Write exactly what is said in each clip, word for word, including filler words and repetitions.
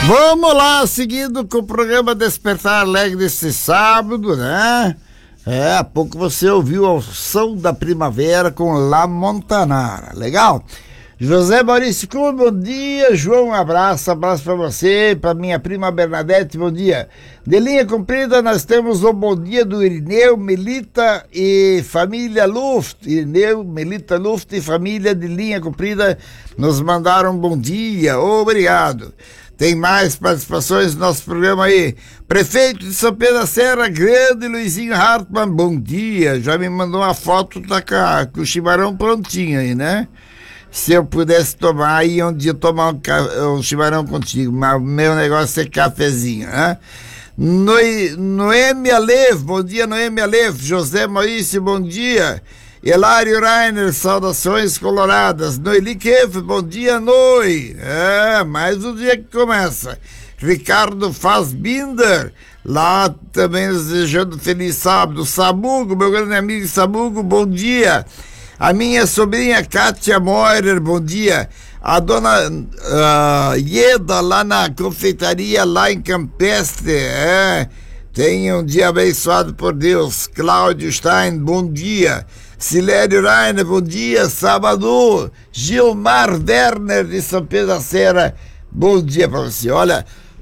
Vamos lá, seguindo com o programa Despertar Alegre desse sábado, né? É, há pouco você ouviu o som da primavera com La Montanara, legal? José Maurício Clube, bom dia. João, um abraço, abraço pra você, pra minha prima Bernadette, bom dia. De linha comprida, nós temos o bom dia do Irineu, Melita e família Luft. Irineu, Melita Luft e família de linha comprida nos mandaram um bom dia, obrigado. Tem mais participações no nosso programa aí. Prefeito de São Pedro da Serra, grande Luizinho Hartmann, bom dia. Já me mandou uma foto tá com o chimarrão prontinho aí, né? Se eu pudesse tomar aí um dia tomar um, um chimarrão contigo, mas o meu negócio é cafezinho, né? Noe, Noemi Alev, bom dia Noemi Alev. José Maurício, bom dia. Hilário Rainer, saudações coloradas. Noeli Keff, bom dia, Noi. É, mais um dia que começa. Ricardo Fassbinder, lá também desejando feliz sábado. Sabugo, meu grande amigo Sabugo, bom dia. A minha sobrinha Kátia Moirer, bom dia. A dona uh, Ieda, lá na confeitaria, lá em Campestre, é. Tenha um dia abençoado por Deus. Cláudio Stein, bom dia. Silério Rainer, bom dia. Sábado, Gilmar Werner de São Pedro da Serra, bom dia para você. Olha,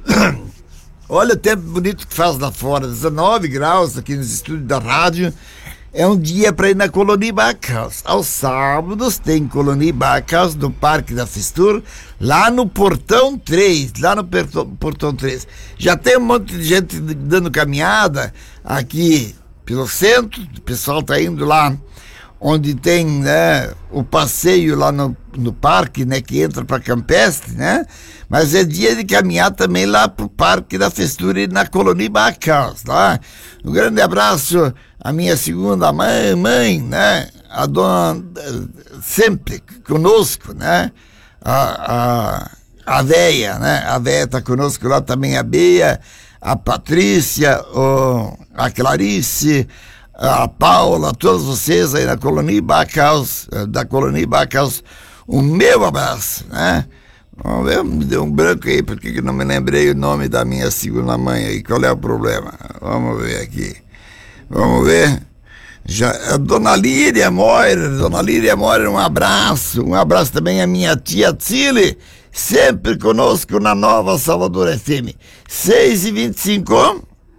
olha o tempo bonito que faz lá fora, dezenove graus aqui nos estúdios da rádio. É um dia para ir na Colônia Backhaus. Aos sábados tem Colônia Backhaus no Parque da Festur, lá no Portão três, lá no Portão três. Já tem um monte de gente dando caminhada aqui pelo centro, o pessoal tá indo lá onde tem, né, o passeio lá no, no parque, né, que entra para Campestre, né? Mas é dia de caminhar também lá pro Parque da Festura e na Colônia Backhaus, tá? Um grande abraço à minha segunda mãe, mãe, né? A dona sempre conosco, né? A, a, a véia, né? A véia tá conosco lá também, a Beia, a Patrícia, o, a Clarice, a Paula, todos vocês aí na Colônia Backhaus, da Colônia Backhaus, o meu abraço, né? Vamos ver, me deu um branco aí, porque eu não me lembrei o nome da minha segunda mãe aí, qual é o problema? Vamos ver aqui, vamos ver. Já, a Dona Líria Moira, Dona Líria Moira, um abraço, um abraço também à minha tia Tsile, sempre conosco na Nova Salvador F M, seis e vinte e cinco.